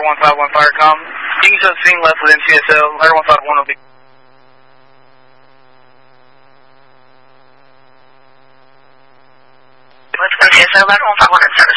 Ladder 151 Firecom. You can show swing left with NCSL. Ladder 151 will be... With NCSL, Ladder 151 and 7.